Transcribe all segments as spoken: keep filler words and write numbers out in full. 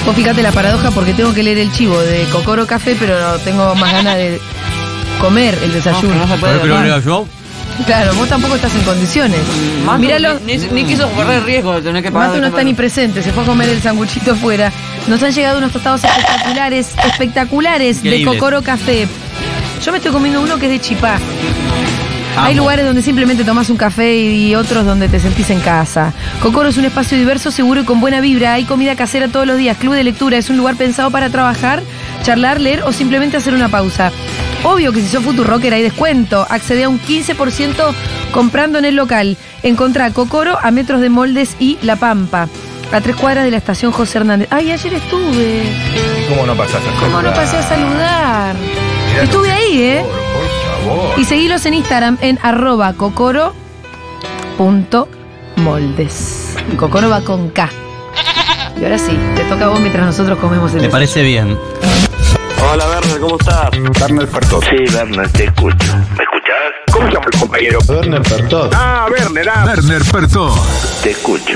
Vos fíjate la paradoja porque tengo que leer el chivo de Cocoro Café, pero tengo más ganas de comer el desayuno. No, no se puede. ¿Pero lo leo yo? Claro, vos tampoco estás en condiciones. Mato Míralo. Ni, ni, ni quiso correr el riesgo de tener que pagar. Mato no está ni presente, se fue a comer el sanguchito fuera. Nos han llegado unos tostados espectaculares, espectaculares Increíbles. de Cocoro Café. Yo me estoy comiendo uno que es de chipá. Amo. Hay lugares donde simplemente tomás un café y otros donde te sentís en casa. Cocoro es un espacio diverso, seguro y con buena vibra. Hay comida casera todos los días. Club de lectura es un lugar pensado para trabajar, charlar, leer o simplemente hacer una pausa. Obvio que si sos Futurocker hay descuento. Accede a un quince por ciento comprando en el local. Encontrá Cocoro a metros de Moldes y La Pampa. A tres cuadras de la estación José Hernández. Ay, ayer estuve. ¿Cómo no pasás a ¿Cómo no pasé a saludar? Estuve ahí, ¿eh? Por favor. Y seguilos en Instagram en arroba cocoro punto moldes. Cocoro va con K. Y ahora sí, te toca a vos mientras nosotros comemos el Me desayuno. parece bien. Hola, Werner, ¿cómo estás? Werner Pertot. Sí, Werner, te escucho. ¿Me escuchás? ¿Cómo se llama el compañero? Werner Pertot. Ah, Werner, ah. Werner Pertot. Te escucho.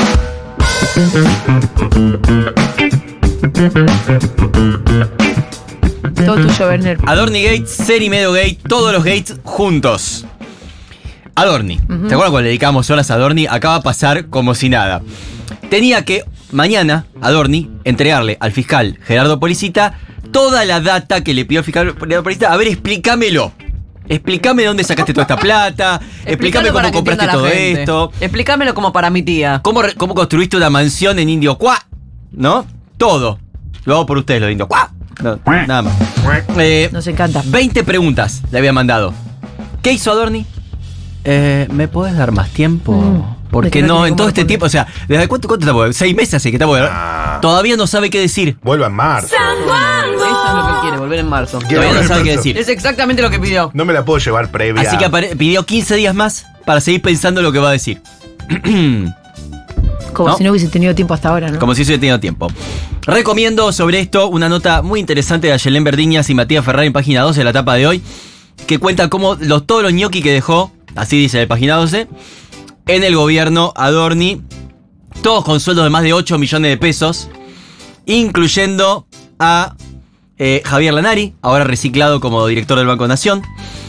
Todo tuyo, Werner. Adorni Gate, Seri Medo Gate, todos los gates juntos. Adorni. Ujú. ¿Te acuerdas cuando le dedicamos horas a Adorni? Acaba de pasar como si nada. Tenía que mañana Adorni entregarle al fiscal Gerardo Policita toda la data que le pidió el fiscal Gerardo Policita. A ver, explícamelo. Explícame de dónde sacaste toda esta plata. Explícame Explícalo para cómo que compraste entienda todo la gente. esto. Explícamelo como para mi tía. ¿Cómo, re- cómo construiste una mansión en Indio Cuá? ¿No? Todo. Lo hago por ustedes, lo de Indio Cuá. No, nada más. Eh, Nos encanta. veinte preguntas le había mandado. ¿Qué hizo Adorni? Eh, ¿Me podés dar más tiempo? Mm, Porque me quiero no, que en todo cómo este responder. tiempo, o sea, ¿desde cuánto, cuánto estamos? Seis meses hace que estamos. Ah. Todavía no sabe qué decir. Vuelva en marzo. Eso es lo que quiere, volver en marzo. Quiero Todavía no volver sabe en qué marzo. decir. Es exactamente lo que pidió. No me la puedo llevar previa. Así que apare- pidió quince días más para seguir pensando lo que va a decir. Como ¿no? si no hubiese tenido tiempo hasta ahora, ¿no? Como si hubiese tenido tiempo. Recomiendo sobre esto una nota muy interesante de Ayelén Verdiñas y Matías Ferrari en página doce de la tapa de hoy, que cuenta cómo los, todos los ñoqui que dejó, así dice en página doce, en el gobierno Adorni, todos con sueldos de más de ocho millones de pesos, incluyendo a eh, Javier Lanari, ahora reciclado como director del Banco Nación,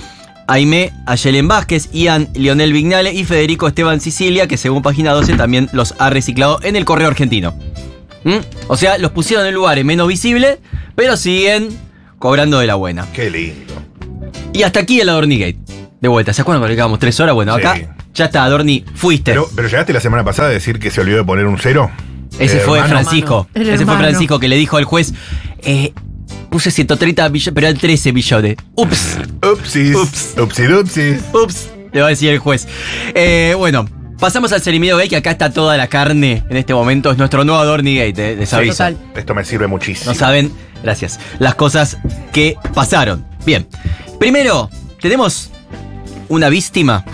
Aimé Ayelén Vázquez, Ian Lionel Vignale y Federico Esteban Sicilia, que según página doce también los ha reciclado en el Correo Argentino. ¿Mm? O sea, los pusieron en lugares menos visibles, pero siguen cobrando de la buena. Qué lindo. Y hasta aquí el Adorni Gate. De vuelta, ¿se acuerdan cuando le quedamos tres horas? Bueno, Sí. acá ya está, Adorni, fuiste. Pero, pero llegaste la semana pasada a decir que se olvidó de poner un cero. Ese Eh, fue hermano. Francisco. El Ese fue hermano. Francisco que le dijo al juez, eh, puse ciento treinta billones, pero eran trece billones. Ups, Upsis. Ups. Upsidupsis. ups, le va a decir el juez. Eh, bueno, pasamos al Serimido Gate, que acá está toda la carne en este momento. Es nuestro nuevo Adorni Gate, eh, les aviso. Total. Esto me sirve muchísimo. No saben, gracias, las cosas que pasaron. Bien, primero tenemos una víctima,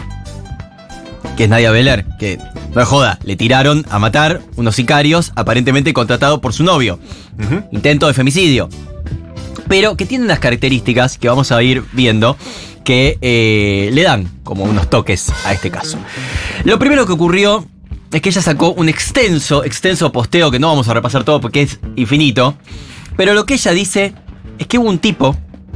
que es Nadia Beller, que no es joda, le tiraron a matar unos sicarios aparentemente contratados por su novio. Ujú. Intento de femicidio. Pero que tiene unas características que vamos a ir viendo que eh, le dan como unos toques a este caso. Lo primero que ocurrió es que ella sacó un extenso, extenso posteo que no vamos a repasar todo porque es infinito. Pero lo que ella dice es que hubo un tipo,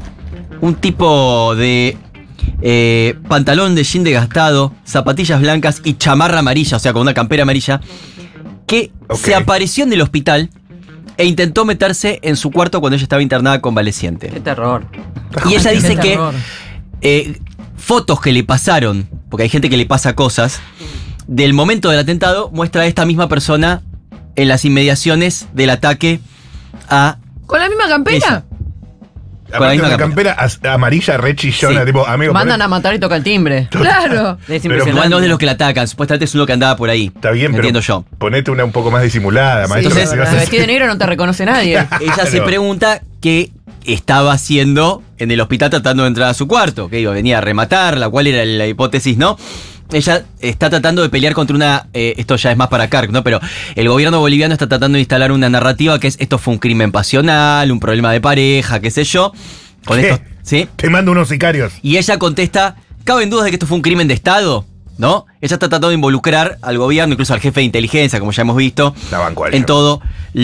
un tipo de eh, pantalón de jean desgastado, zapatillas blancas y chamarra amarilla, o sea, con una campera amarilla, que Ok. se apareció en el hospital e intentó meterse en su cuarto cuando ella estaba internada convaleciente. Qué terror. Y ella dice Qué que terror. eh, fotos que le pasaron, porque hay gente que le pasa cosas, del momento del atentado, muestra a esta misma persona en las inmediaciones del ataque a ¿Con la misma campera? ella. Con la Aparte misma una campera. campera as- amarilla re chillona, Sí. tipo, amigo. Mandan ponete- a matar y toca el timbre. Claro. Es Pero impresionante. Igual no es de los que la atacan, supuestamente es uno que andaba por ahí. Está bien, pero entiendo yo. ponete una un poco más disimulada, maestro. entonces- si vas a La hacer- vestida de negro no te reconoce nadie. Ella se Claro. pregunta qué estaba haciendo en el hospital tratando de entrar a su cuarto, que iba, venía a rematarla, cuál era la hipótesis, ¿no? Ella está tratando de pelear contra una, eh, esto ya es más para Carc, ¿no? Pero el gobierno boliviano está tratando de instalar una narrativa que es, esto fue un crimen pasional, un problema de pareja, qué sé yo. Con ¿Qué? esto, ¿sí? Te mando unos sicarios. Y ella contesta, ¿caben dudas de que esto fue un crimen de Estado? ¿No? Ella está tratando de involucrar al gobierno, incluso al jefe de inteligencia, como ya hemos visto, La banco a en ella. todo lo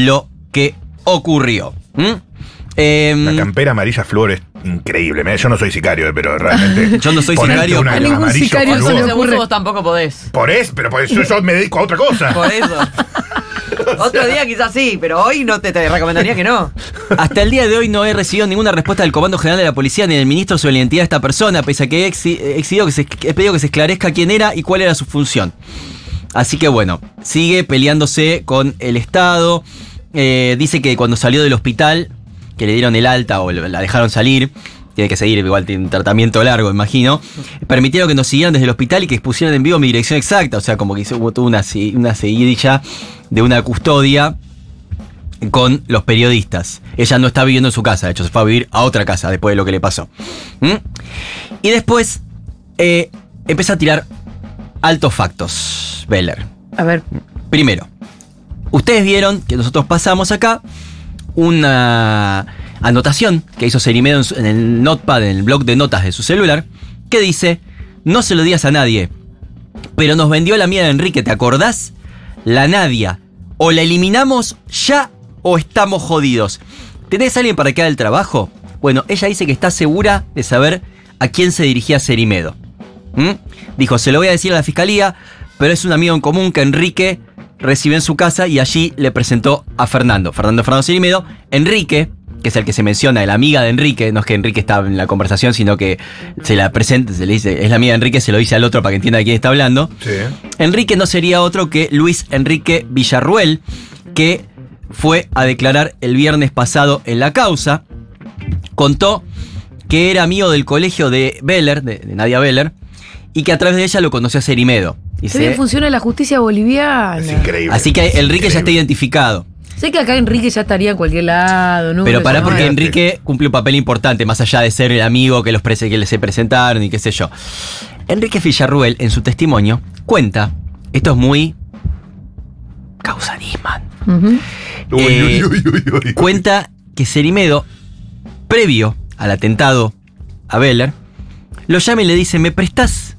que ocurrió. ¿Mm? Eh, La campera amarilla flúor es increíble. Mirá, yo no soy sicario, pero realmente. Yo no soy ponerte sicario. una A ningún amarillo sicario se flúor. le Según ocurre. vos tampoco podés. Por eso, pero por eso yo me dedico a otra cosa. Por eso. Otro día quizás sí, pero hoy no te, te recomendaría que no. Hasta el día de hoy no he recibido ninguna respuesta del Comando General de la Policía ni del ministro sobre la identidad de esta persona, pese a que he, exi- he exigido que se, he pedido que se esclarezca quién era y cuál era su función. Así que bueno, sigue peleándose con el Estado. Eh, dice que cuando salió del hospital, que le dieron el alta o la dejaron salir, tiene que seguir, igual tiene un tratamiento largo, imagino, permitieron que nos siguieran desde el hospital y que expusieran en vivo mi dirección exacta. O sea, como que hizo, hubo toda una, se- una seguidilla de una custodia con los periodistas. Ella no está viviendo en su casa, de hecho se fue a vivir a otra casa después de lo que le pasó. ¿Mm? Y después eh, empieza a tirar altos factos, Beller. A ver. Primero, ustedes vieron que nosotros pasamos acá una anotación que hizo Cerimedo en, su- en el notepad, en el blog de notas de su celular, que dice: no se lo digas a nadie, pero nos vendió la mía de Enrique, ¿te acordás? La Nadia. O la eliminamos ya o estamos jodidos. ¿Tenés a alguien para que haga el trabajo? Bueno, ella dice que está segura de saber a quién se dirigía Cerimedo. ¿Mm? Dijo, se lo voy a decir a la fiscalía, pero es un amigo en común que Enrique recibió en su casa y allí le presentó a Fernando. Fernando Fernando Cerimedo. Enrique, que es el que se menciona, la amiga de Enrique, no es que Enrique está en la conversación, sino que se la presenta, se le dice, es la amiga de Enrique, se lo dice al otro para que entienda de quién está hablando. Sí. Enrique no sería otro que Luis Enrique Villarruel, que fue a declarar el viernes pasado en la causa. Contó que era amigo del colegio de Beller, de, de Nadia Beller, y que a través de ella lo conoció a Cerimedo. Y Qué se- bien funciona la justicia boliviana. Es increíble. Así que Es Enrique ya está increíble. identificado. Sé que acá Enrique ya estaría en cualquier lado, ¿no? Pero pará, No, porque no. Enrique cumple un papel importante, más allá de ser el amigo que los prese- que se presentaron y qué sé yo. Enrique Villarruel, en su testimonio, cuenta, esto es muy causa Nisman, Ujú. Uy, Eh, uy, uy, uy, uy. cuenta que Cerimedo, previo al atentado a Beller, lo llama y le dice, ¿me prestás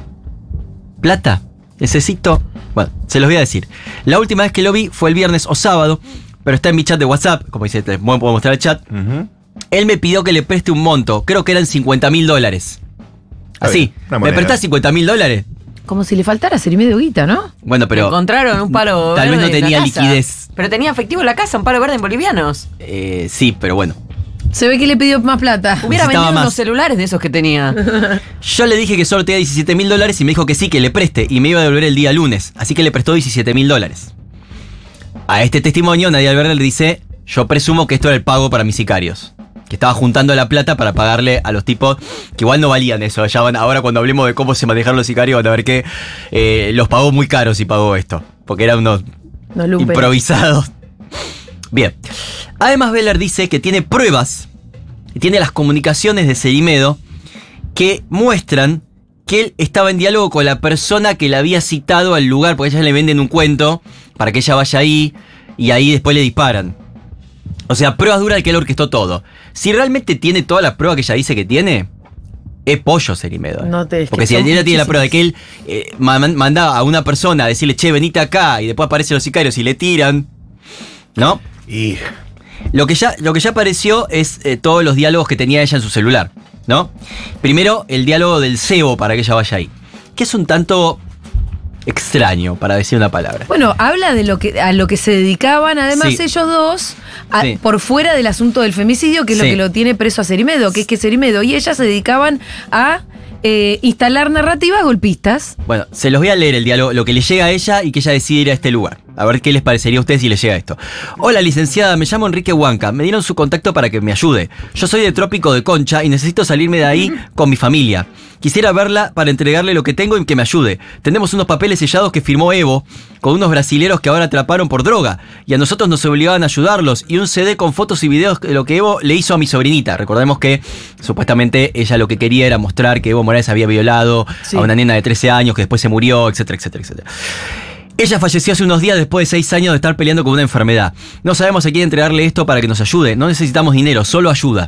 plata? Necesito... Bueno, se los voy a decir. La última vez que lo vi fue el viernes o sábado, pero está en mi chat de WhatsApp, como dice, te puedo mostrar el chat. Ujú. Él me pidió que le preste un monto, creo que eran cincuenta mil dólares. Está Así, bien, una ¿me moneda. prestás cincuenta mil dólares? Como si le faltara ser medio guita, ¿no? Bueno, pero... Encontraron un palo Tal vez verde no en la tenía casa. liquidez. Pero tenía efectivo en la casa, un palo verde en bolivianos. eh, sí, pero bueno. Se ve que le pidió más plata. Hubiera Necesitaba vendido más. unos celulares de esos que tenía. Yo le dije que solo tenía diecisiete mil dólares y me dijo que sí, que le preste, y me iba a devolver el día lunes. Así que le prestó diecisiete mil dólares. A este testimonio, Nadia Alberto le dice, yo presumo que esto era el pago para mis sicarios. Que estaba juntando la plata para pagarle a los tipos que igual no valían eso. Ya van, ahora cuando hablemos de cómo se manejaron los sicarios van a ver que eh, los pagó muy caros y pagó esto. Porque eran unos No lumpen. improvisados. Bien. Además, Beller dice que tiene pruebas, y tiene las comunicaciones de Cerimedo que muestran que él estaba en diálogo con la persona que le había citado al lugar, porque a ella le venden un cuento para que ella vaya ahí y ahí después le disparan. O sea, pruebas duras de que él orquestó todo. Si realmente tiene toda la prueba que ella dice que tiene, es pollo Cerimedo. ¿eh? No te- es Porque que si son ella tiene la muchísimas. prueba de que él eh, ma- mandaba a una persona a decirle, che, venite acá, y después aparecen los sicarios y le tiran, ¿no? Y Lo que ya, lo que ya apareció es eh, todos los diálogos que tenía ella en su celular, ¿no? Primero, el diálogo del cebo para que ella vaya ahí. Que es un tanto extraño, para decir una palabra. Bueno, habla de lo que a lo que se dedicaban, además Sí. ellos dos, a- Sí. por fuera del asunto del femicidio, que es Sí. lo que lo tiene preso a Cerimedo, que es que Cerimedo y ella se dedicaban a eh, instalar narrativas golpistas. Bueno, se los voy a leer el diálogo, lo que le llega a ella y que ella decide ir a este lugar. A ver qué les parecería a ustedes si les llega esto. Hola, licenciada, me llamo Enrique Huanca. Me dieron su contacto para que me ayude. Yo soy de Trópico de Concha y necesito salirme de ahí con mi familia. Quisiera verla para entregarle lo que tengo y que me ayude. Tenemos unos papeles sellados que firmó Evo con unos brasileros que ahora atraparon por droga. Y a nosotros nos obligaban a ayudarlos. Y un C D con fotos y videos de lo que Evo le hizo a mi sobrinita. Recordemos que supuestamente ella lo que quería era mostrar que Evo Morales había violado Sí. a una nena de trece años que después se murió, etcétera, etcétera, etcétera. Ella falleció hace unos días después de seis años de estar peleando con una enfermedad. No sabemos a quién entregarle esto para que nos ayude. No necesitamos dinero, solo ayuda.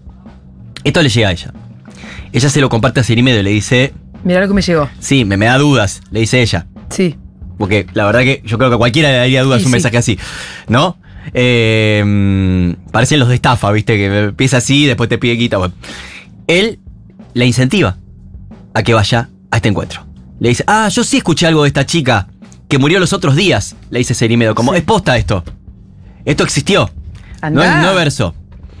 Esto le llega a ella. Ella se lo comparte a Cerimedo y le dice, Mirá lo que me llegó. sí, me, me da dudas, le dice ella. Sí. Porque la verdad que yo creo que a cualquiera le daría dudas Sí, un sí. mensaje así, ¿no? Eh, parecen los de estafa, ¿viste? Que empieza así, después te pide guita. Bueno. Él la incentiva a que vaya a este encuentro. Le dice, ah, yo sí escuché algo de esta chica que murió los otros días, le dice Cerimedo, como, Sí. es posta esto. Esto existió. No es, Andá. no es verso.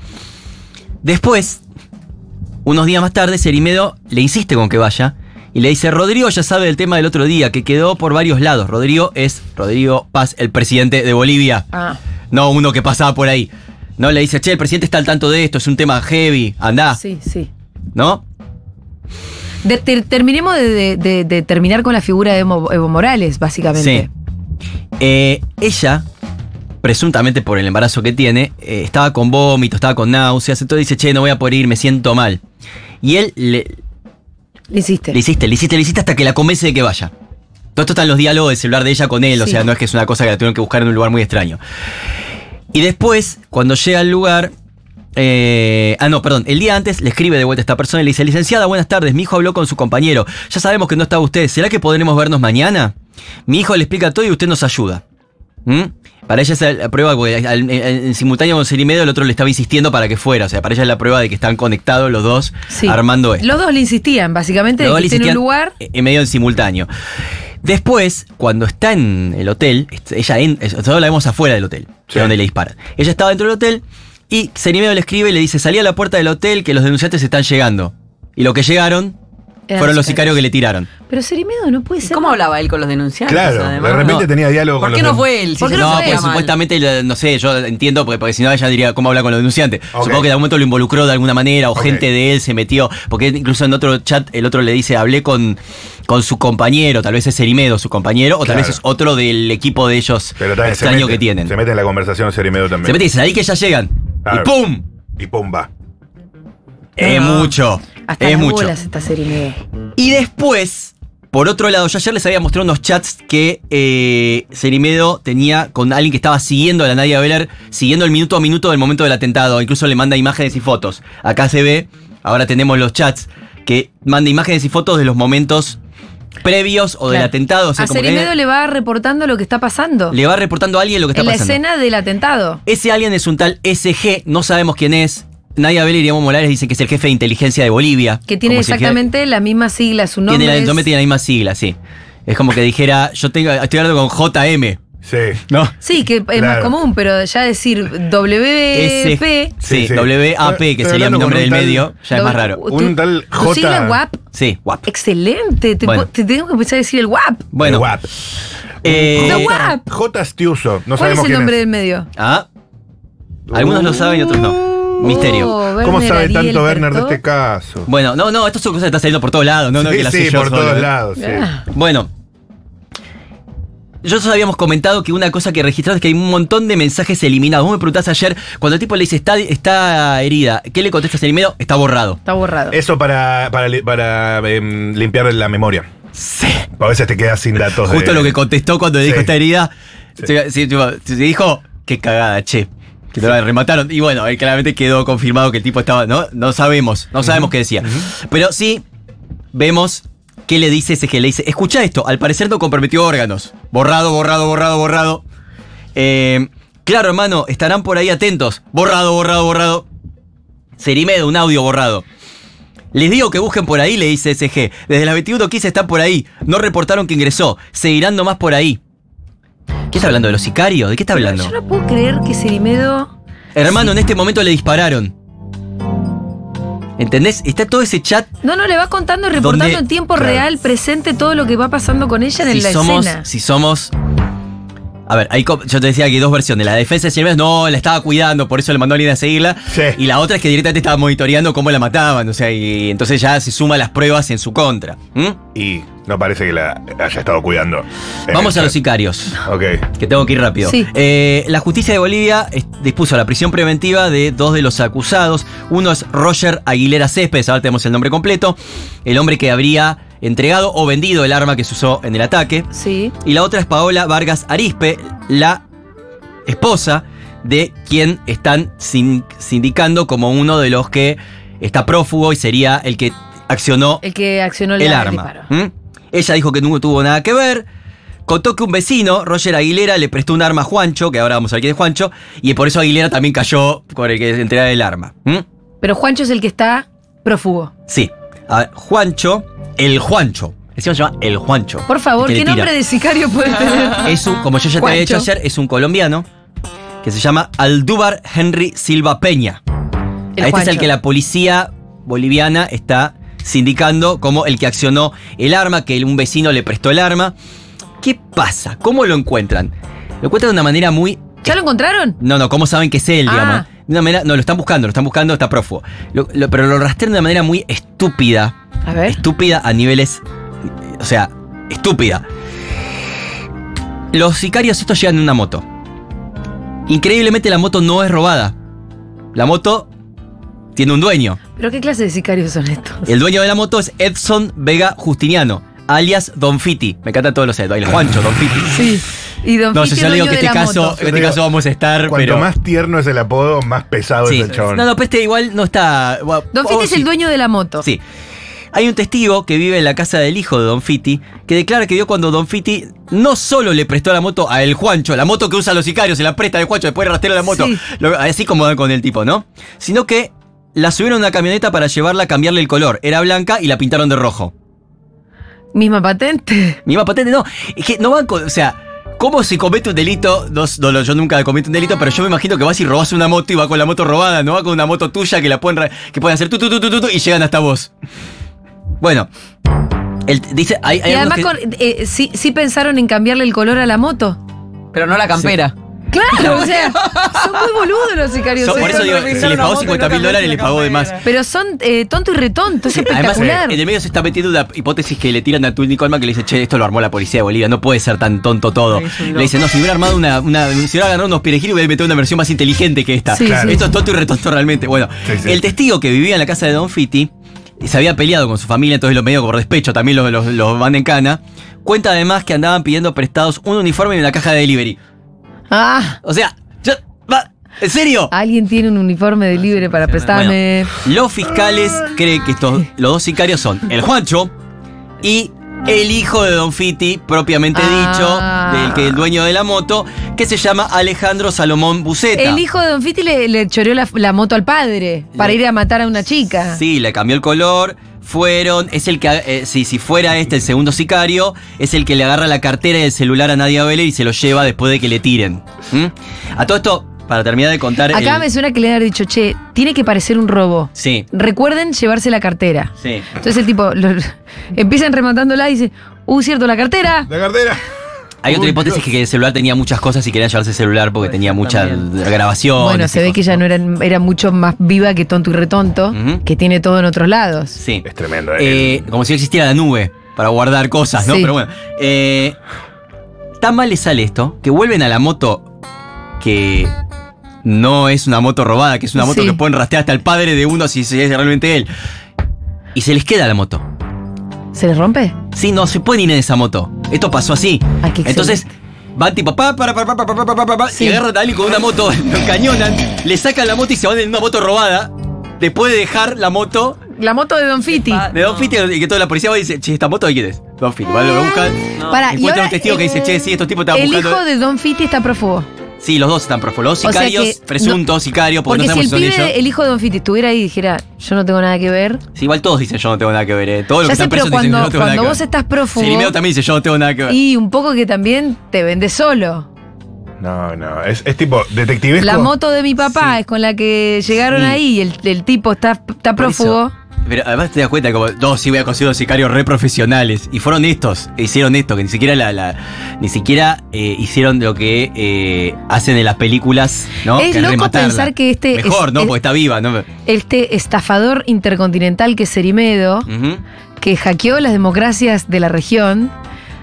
Después, unos días más tarde, Cerimedo le insiste con que vaya y le dice, Rodrigo ya sabe del tema del otro día, que quedó por varios lados. Rodrigo es Rodrigo Paz, el presidente de Bolivia. Ah. No uno que pasaba por ahí. No, le dice, che, el presidente está al tanto de esto, es un tema heavy, andá. Sí, sí. ¿No? De- ter- terminemos de, de- de- de terminar con la figura de Evo, Evo Morales, básicamente. Sí. Eh, ella, presuntamente por el embarazo que tiene, eh, estaba con vómito, estaba con náuseas, entonces dice, che, no voy a poder ir, me siento mal. Y él le, Le hiciste. le hiciste, le hiciste, le hiciste hasta que la convence de que vaya. Todo esto está en los diálogos del celular de ella con él, o Sí. sea, no es que es una cosa que la tuvieron que buscar en un lugar muy extraño. Y después, cuando llega al lugar... eh, ah, no, perdón. El día antes le escribe de vuelta a esta persona y le dice, licenciada, buenas tardes, mi hijo habló con su compañero. Ya sabemos que no está usted. ¿Será que podremos vernos mañana? Mi hijo le explica todo y usted nos ayuda. ¿Mm? Para ella es la prueba, porque al- al- en simultáneo con Cerimedo el otro le estaba insistiendo para que fuera. O sea, para ella es la prueba de que están conectados los dos Sí. armando esto. Los dos le insistían, básicamente, Los de dos que le esté en un insistían lugar. en medio en simultáneo. Después, cuando está en el hotel, ella en, nosotros la vemos afuera del hotel, que Sí. es donde le disparan. Ella estaba dentro del hotel y Cerimedo le escribe y le dice, salí a la puerta del hotel que los denunciantes están llegando. Y lo que llegaron Eran fueron los sicarios. sicarios que le tiraron. Pero Cerimedo no puede ser. ¿Cómo hablaba él con los denunciantes? Claro, además? de repente No. tenía diálogo ¿Por con qué los no dem- fue él? Si ¿Por qué se no No, fue pues sentía mal. supuestamente, no sé, yo entiendo, porque, porque si no ella diría cómo habla con los denunciantes. Ok. Supongo que en algún momento lo involucró de alguna manera, o Ok. gente de él se metió, porque incluso en otro chat el otro le dice, hablé con, con su compañero, tal vez es Cerimedo su compañero, o tal Claro. vez es otro del equipo de ellos Pero también se extraño mete, que tienen. Se mete en la conversación Cerimedo también. Se mete y dice, ahí que ya llegan. Claro. Y ¡pum! Y pumba. Es No. mucho. Hasta es las mucho. bolas está Cerimedo. Y después, por otro lado, yo ayer les había mostrado unos chats que eh, Cerimedo tenía con alguien que estaba siguiendo a la Nadia Beller, siguiendo el minuto a minuto del momento del atentado. Incluso le manda imágenes y fotos. Acá se ve, ahora tenemos los chats, que manda imágenes y fotos de los momentos previos o del Claro. atentado. O sea, A como que Cerimedo le va reportando lo que está pasando. le va reportando a alguien lo que está en la pasando. escena del atentado. Ese alguien es un tal S G, no sabemos quién es. Nadia Beller y Evo Morales dicen que es el jefe de inteligencia de Bolivia. Que tiene Como si dijera- exactamente la misma sigla, su nombre. Tiene la, es- nombre tiene la misma sigla, sí. Es como que dijera, yo tengo, estoy hablando con J M, Sí. ¿no? Sí, que es más Claro. común, pero ya decir W P. Sí, Sí, sí. W A P, que Estoy sería mi hablando nombre con del un tal- medio, ya es más raro. ¿Tu- Un tal tu J- sigla W A P? Sí, guap. Excelente. Te, Bueno. po- te tengo que empezar a decir el W A P. Bueno, El guap. eh, The Guap. J. Stiuso. No ¿Cuál es sabemos el quién nombre es. del medio? ah, algunos lo saben y otros no. Misterio. Oh, ¿Cómo Werner sabe Ariel tanto Werner de Bertot. este caso? Bueno, no, no, esto son cosas que están saliendo por todos lados, no, no, sí, que las sí, sé yo por solo, todos ¿eh? lados, sí. Ah. Bueno, nosotros habíamos comentado que una cosa que registramos es que hay un montón de mensajes eliminados. Vos me preguntás ayer, cuando el tipo le dice, está, está herida, ¿qué le contestas el medio? Está borrado. Está borrado. Eso para, para, li- para em, limpiar la memoria. Sí. A veces te quedas sin datos. Justo de- lo que contestó cuando le dijo Sí. está herida. Sí. Se, sí, tipo, se dijo, qué cagada, che. Que te la remataron. Y bueno, ahí claramente quedó confirmado que el tipo estaba. No, no sabemos, no sabemos qué decía. Pero sí vemos qué le dice ese que le dice. Escucha esto, al parecer no comprometió órganos. Borrado, borrado, borrado, borrado. Eh, claro, hermano, estarán por ahí atentos. Borrado, borrado, borrado. Cerimedo, un audio borrado. Les digo que busquen por ahí, le dice S G. Desde las veintiuno quince están por ahí. No reportaron que ingresó. Seguirán nomás por ahí. ¿Qué está hablando? ¿De los sicarios? ¿De qué está hablando? Yo no puedo creer que Cerimedo. Hermano, en este momento le dispararon. ¿Entendés? Está todo ese chat. No, no, le va contando y reportando ¿Dónde? en tiempo Claro. real, presente, todo lo que va pasando con ella en Si la somos, escena. si somos. A ver, hay, co- yo te decía que hay dos versiones. La defensa de Cerimedo, no, la estaba cuidando, por eso le mandó a alguien a seguirla. Sí. Y la otra es que directamente estaba monitoreando cómo la mataban. O sea, y entonces ya se suman las pruebas en su contra. ¿Mm? Y no parece que la haya estado cuidando. Vamos Eh, a los sicarios. Ok. Que tengo que ir rápido. Sí. Eh, la justicia de Bolivia eh, dispuso la prisión preventiva de dos de los acusados. Uno es Roger Aguilera Céspedes, ahora tenemos el nombre completo. El hombre que habría entregado o vendido el arma que se usó en el ataque. Sí. Y la otra es Paola Vargas Arispe, la esposa de quien están sin- sindicando como uno de los que está prófugo y sería el que accionó El que accionó el, el el arma. disparo. ¿Mm? Ella dijo que no tuvo nada que ver. contó que un vecino, Roger Aguilera, le prestó un arma a Juancho, que ahora vamos a ver quién es Juancho, y por eso Aguilera también cayó con el que se entregaba el arma. ¿Mm? Pero Juancho es el que está prófugo. Sí. A ver, Juancho, el Juancho. Encima se llama el Juancho. Por favor, el que ¿qué le tira. nombre de sicario puede tener? Es un, como yo ya te había dicho Juancho. ayer, es un colombiano que se llama Aldúvar Henry Silva Peña. El Este es Juancho. el que la policía boliviana está sindicando como el que accionó el arma, que un vecino le prestó el arma. ¿Qué pasa? ¿Cómo lo encuentran? Lo encuentran de una manera muy... ¿Ya lo encontraron? No, no, ¿cómo saben que es él, Ah. digamos? De una manera... No, lo están buscando, lo están buscando, está prófugo. Lo- lo- pero lo rastrean de una manera muy estúpida. A ver. Estúpida a niveles... O sea, estúpida. Los sicarios estos llegan en una moto. Increíblemente la moto no es robada. La moto tiene un dueño. ¿Pero qué clase de sicarios son estos? El dueño de la moto es Edson Vega Justiniano, alias Don Fiti. Me encantan todos los Ed. El Juancho, Don Fiti. Sí. Y Don No, Fiti, yo ya le digo que dueño este de la caso, moto. en este caso vamos a estar, Cuanto pero... más tierno es el apodo, más pesado Sí. es el chabón. No, no, pero este igual no está... bueno, Don oh, Fiti es sí. el dueño de la moto. Sí. Hay un testigo que vive en la casa del hijo de Don Fiti que declara que vio cuando Don Fiti no solo le prestó la moto a el Juancho, la moto que usan los sicarios, se la presta el Juancho, después rastrea la moto, Sí. lo- así como dan con el tipo, ¿no? Sino que la subieron a una camioneta para llevarla a cambiarle el color. Era blanca y la pintaron de rojo. Misma patente. Misma patente, no. Es que no van con. O sea, ¿cómo se comete un delito? No, no, no, yo nunca cometo un delito, pero yo me imagino que vas y robas una moto y va con la moto robada, no va con una moto tuya que la pueden, re- que pueden hacer tu, tu, tu, tu, tu, tu, y llegan hasta vos. Bueno, él dice. Hay, hay Y además algunos que- con, eh, sí, sí pensaron en cambiarle el color a la moto. Pero no la campera. Claro, o sea, son muy boludos los sicarios. so- por estos. eso digo, si le pagó cincuenta mil dólares, le pagó de más. Pero son eh, tonto y retonto, es Además, espectacular. en el medio se está metiendo una hipótesis que le tiran a tu único alma que le dice, che, esto lo armó la policía de Bolivia, no puede ser tan tonto todo. Sí, sí, no. Le dice, no, si hubiera armado una, una si hubiera agarrado unos perejiles, hubiera metido una versión más inteligente que esta. Sí, Claro. sí. Esto es tonto y retonto realmente. Bueno, Sí, sí. el testigo que vivía en la casa de Don Fiti se había peleado con su familia, entonces lo medio por despecho, también los lo, lo van en cana. Cuenta además que andaban pidiendo prestados un uniforme en una caja de delivery. Ah, O sea, yo- va, ¿en serio? alguien tiene un uniforme de libre para prestarme. Los fiscales creen que estos, los dos sicarios son el Juancho y el hijo de Don Fiti, propiamente Ah. dicho, del que el dueño de la moto, que se llama Alejandro Salomón Buceta. El hijo de Don Fiti le, le choreó la, la moto al padre para Le- ir a matar a una chica. Sí, le cambió el color. Fueron, es el que, eh, si, si fuera este el segundo sicario, es el que le agarra la cartera y el celular a Nadia Vélez y se lo lleva después de que le tiren. ¿Mm? A todo esto, para terminar de contar. Acá el- me suena que le han dicho, che, tiene que parecer un robo. Sí, Recuerden llevarse la cartera. sí. Entonces el tipo lo- empiezan rematándola y dice, uh, cierto, la cartera. La cartera. Hay otra Uy, hipótesis Dios. que el celular tenía muchas cosas y querían llevarse el celular porque Puede tenía ser mucha también. grabación. Bueno, se ve que ya no era, era mucho más viva que tonto y retonto, Ujú. que tiene todo en otros lados. Sí. Es tremendo. Eh, eh. como si existiera la nube para guardar cosas, ¿no? Sí. Pero bueno. Eh, tan mal le sale esto que vuelven a la moto que no es una moto robada, que es una moto Sí. que pueden rastrear hasta el padre de uno si es realmente él. Y se les queda la moto. ¿Se les rompe? Sí, no se pueden ir en esa moto. Esto pasó así. Ay, qué Entonces, van tipo pa, para, para, para, para, para, para, para, Sí. y agarran a alguien con una moto, lo encañonan, le sacan la moto y se van en una moto robada. Después de dejar la moto La moto de Don Fiti. pa- de Don No. Fiti y que toda la policía va y dice, che, ¿esta moto de quién es? Don Fiti, ¿vale? Lo buscan. No. Pará, y Encuentran ahora, un testigo que dice, eh, che, sí, estos tipos estaban El buscando. hijo de Don Fiti está prófugo. Sí, los dos están prófugos. Los O sea sicarios, que presuntos sicarios, porque, Porque no si el sabemos si son pibe, ellos. el hijo de Don Fiti estuviera ahí y dijera, yo no tengo nada que ver. Sí, igual todos dicen, yo no tengo nada que ver, ¿eh? Todos los Ya que sé, están pero presos dicen, yo cuando, no tengo nada cuando que vos ver. estás prófugo Sirimeo también dice, yo no tengo nada que ver. y un poco que también te vendes solo. No, no. Es, es tipo detectivesco. La moto de mi papá Sí. es con la que llegaron Sí. ahí y el, el tipo está, está Por eso. prófugo. Pero además te das cuenta como, no, sí voy a conseguir unos sicarios re profesionales. Y fueron estos, e hicieron esto, que ni siquiera la, la- ni siquiera eh, hicieron lo que eh, hacen en las películas, ¿no? Es Que loco rematarla. pensar que este Mejor, es- ¿no? es- Porque está viva, ¿no? Este estafador intercontinental que es Cerimedo, Ujú. que hackeó las democracias de la región,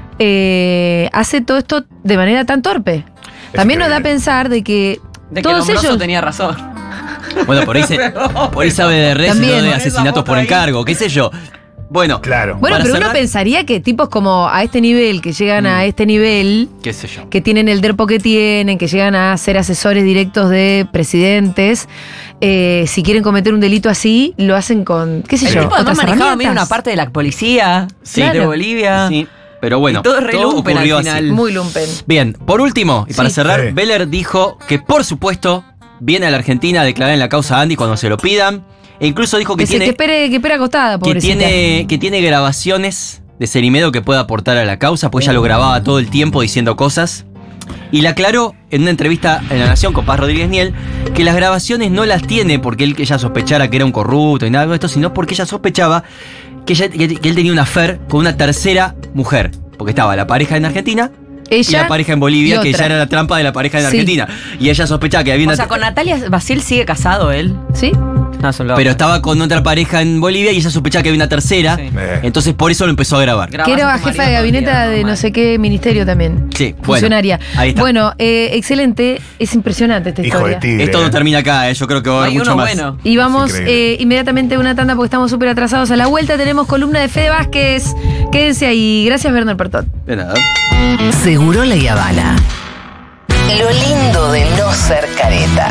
eh, hace todo esto de manera tan torpe. También nos da a increíble. pensar de que De que todos Lombroso ellos... tenía razón. Bueno, por ahí, se- por ahí sabe de redes, También. ¿no? De Con esa asesinatos moto por ahí. encargo, qué sé yo. Bueno, Claro. Bueno, Para pero uno cerrar- pensaría que tipos como a este nivel, que llegan a este nivel, qué sé yo. que tienen el derpo que tienen, que llegan a ser asesores directos de presidentes, eh, si quieren cometer un delito así, lo hacen con, qué sé El yo, tipo además otras manejaba medio herramientas. una parte de la policía Sí. de Claro. Bolivia. Sí. Pero bueno, Y todo es re todo lumpen ocurrió al final. así. Muy lumpen. Bien, por último, y para Sí. cerrar, Sí. Beller dijo que por supuesto viene a la Argentina a declarar en la causa Andy cuando se lo pidan. E incluso dijo que, Que, se- tiene, que espere, que espere acostada, que, pobrecita. tiene, que tiene grabaciones de Cerimedo que pueda aportar a la causa, pues ella lo grababa todo el tiempo diciendo cosas. Y le aclaró en una entrevista en La Nación con Paz Rodríguez Niel que las grabaciones no las tiene porque él, que ella sospechara que era un corrupto y nada de esto, sino porque ella sospechaba que, ella- que- que él tenía una affair con una tercera mujer. Porque estaba la pareja en Argentina y Ella la pareja en Bolivia, y que otra. ya era la trampa de la pareja en Sí. Argentina. Y ella sospechaba que había una... O sea, con Natalia Basil sigue casado él. ¿Sí? No, son locos. pero estaba con otra pareja en Bolivia y ella sospechaba que había una tercera. Sí. Eh. Entonces por eso lo empezó a grabar. Grabás Que a era tu jefa marido de todo el gabinete día, de no mal. sé qué ministerio también. Sí, bueno, Funcionaria. ahí está. Bueno, eh, excelente. Es impresionante esta Hijo de historia. tigre. Esto no eh. termina acá, eh, yo creo que va a haber Hay mucho uno más. bueno. Y vamos increíble. eh, inmediatamente a una tanda porque estamos súper atrasados. A la vuelta tenemos columna de Fede Vázquez. Quédense ahí. Gracias, Bernard Pertot. De nada. Seguro La Habana. Lo lindo de no ser careta.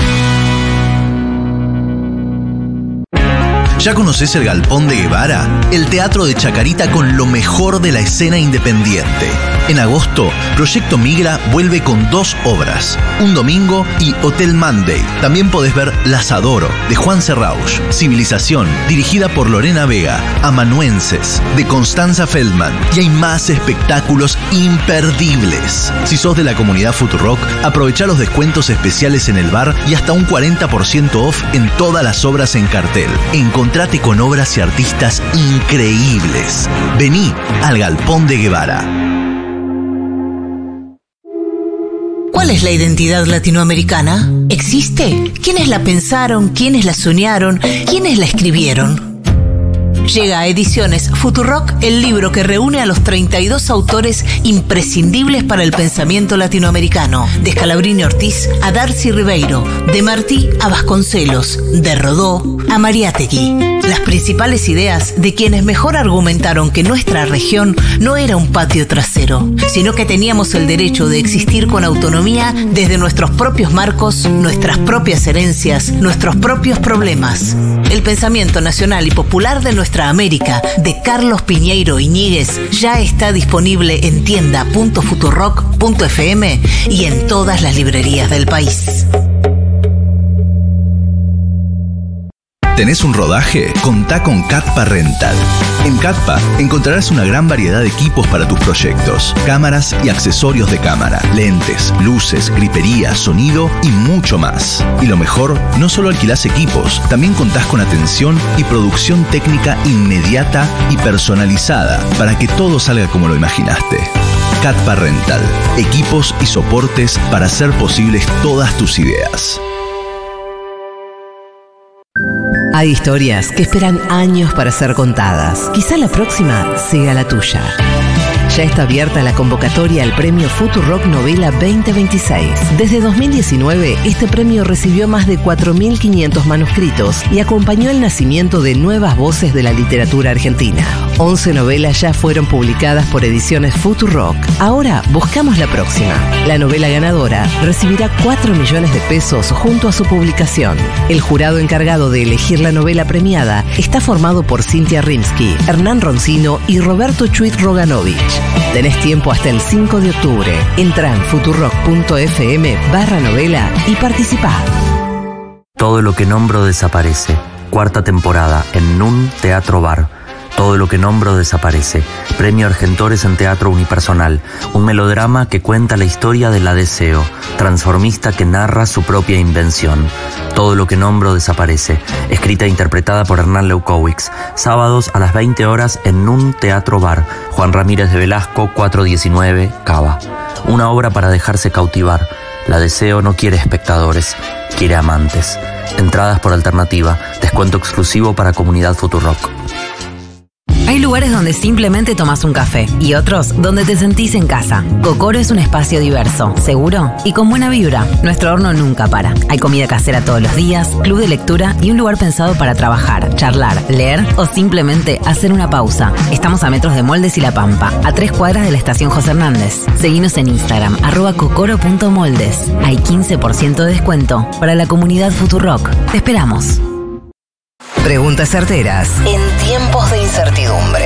¿Ya conoces el Galpón de Guevara? El teatro de Chacarita con lo mejor de la escena independiente. En agosto, Proyecto Migra vuelve con dos obras, Un Domingo y Hotel Monday. También podés ver Las Adoro, de Juan Serrauch, Civilización, dirigida por Lorena Vega, Amanuenses, de Constanza Feldman. Y hay más espectáculos imperdibles. Si sos de la comunidad Futurock, aprovecha los descuentos especiales en el bar y hasta un cuarenta por ciento off en todas las obras en cartel. Encontrate con obras y artistas increíbles. Vení al Galpón de Guevara. ¿Cuál es la identidad latinoamericana? ¿Existe? ¿Quiénes la pensaron? ¿Quiénes la soñaron? ¿Quiénes la escribieron? Llega a Ediciones Futurock el libro que reúne a los treinta y dos autores imprescindibles para el pensamiento latinoamericano. De Scalabrini Ortiz a Darcy Ribeiro, de Martí a Vasconcelos, de Rodó a Mariátegui. Las principales ideas de quienes mejor argumentaron que nuestra región no era un patio trasero, sino que teníamos el derecho de existir con autonomía desde nuestros propios marcos, nuestras propias herencias, nuestros propios problemas. El pensamiento nacional y popular de nuestra América, de Carlos Piñeiro Iñiguez, ya está disponible en tienda punto futurock punto f m y en todas las librerías del país. ¿Tenés un rodaje? Contá con Catpa Rental. En Catpa encontrarás una gran variedad de equipos para tus proyectos, cámaras y accesorios de cámara, lentes, luces, gripería, sonido y mucho más. Y lo mejor, no solo alquilás equipos, también contás con atención y producción técnica inmediata y personalizada para que todo salga como lo imaginaste. Catpa Rental, equipos y soportes para hacer posibles todas tus ideas. Hay historias que esperan años para ser contadas. Quizá la próxima sea la tuya. Ya está abierta la convocatoria al premio Futurock Novela veinte veintiséis. Desde dos mil diecinueve, este premio recibió más de cuatro mil quinientos manuscritos y acompañó el nacimiento de nuevas voces de la literatura argentina. once novelas ya fueron publicadas por Ediciones Futurock. Ahora buscamos la próxima. La novela ganadora recibirá cuatro millones de pesos junto a su publicación. El jurado encargado de elegir la novela premiada está formado por Cintia Rimsky, Hernán Roncino y Roberto Chuit Roganovich. Tenés tiempo hasta el cinco de octubre. Entra en futurock punto f m barra novela y participá. Todo lo que nombro desaparece. Cuarta temporada en N U N Teatro Bar. Todo lo que nombro desaparece. Premio Argentores en Teatro Unipersonal. Un melodrama que cuenta la historia de la Deseo, transformista que narra su propia invención. Todo lo que nombro desaparece. Escrita e interpretada por Hernán Leucowicz. Sábados a las veinte horas en N U N Teatro Bar. Juan Ramírez de Velasco, cuatrocientos diecinueve, Cava. Una obra para dejarse cautivar. La Deseo no quiere espectadores, quiere amantes. Entradas por alternativa. Descuento exclusivo para Comunidad Futurock. Hay lugares donde simplemente tomas un café y otros donde te sentís en casa. Cocoro es un espacio diverso, seguro y con buena vibra. Nuestro horno nunca para. Hay comida casera todos los días, club de lectura y un lugar pensado para trabajar, charlar, leer o simplemente hacer una pausa. Estamos a metros de Moldes y La Pampa, a tres cuadras de la estación José Hernández. Seguinos en Instagram, arroba cocoro punto moldes. Hay quince por ciento de descuento para la comunidad Futurock. Te esperamos. Preguntas certeras en tiempos de incertidumbre.